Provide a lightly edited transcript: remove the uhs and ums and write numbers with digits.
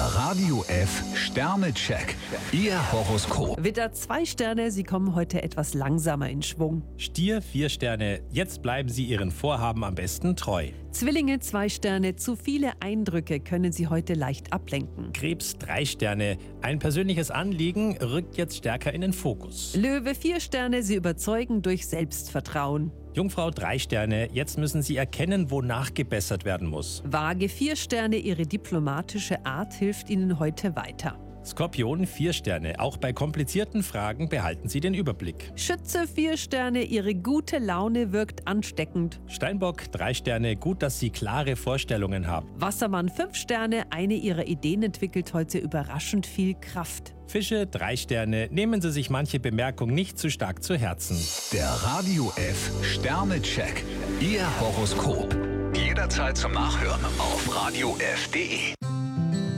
Radio F Sternecheck. Ihr Horoskop. Widder 2 Sterne, Sie kommen heute etwas langsamer in Schwung. Stier 4 Sterne, jetzt bleiben Sie Ihren Vorhaben am besten treu. Zwillinge 2 Sterne, zu viele Eindrücke können Sie heute leicht ablenken. Krebs 3 Sterne, ein persönliches Anliegen rückt jetzt stärker in den Fokus. Löwe 4 Sterne, Sie überzeugen durch Selbstvertrauen. Jungfrau 3 Sterne, jetzt müssen Sie erkennen, wo nachgebessert werden muss. Waage 4 Sterne, Ihre diplomatische Art hilft Ihnen heute weiter. Skorpion 4 Sterne, auch bei komplizierten Fragen behalten Sie den Überblick. Schütze 4 Sterne, Ihre gute Laune wirkt ansteckend. Steinbock 3 Sterne, gut, dass Sie klare Vorstellungen haben. Wassermann 5 Sterne, eine Ihrer Ideen entwickelt heute überraschend viel Kraft. Fische 3 Sterne, nehmen Sie sich manche Bemerkung nicht zu stark zu Herzen. Der Radio F Sternecheck. Ihr Horoskop. Jederzeit zum Nachhören auf radiof.de.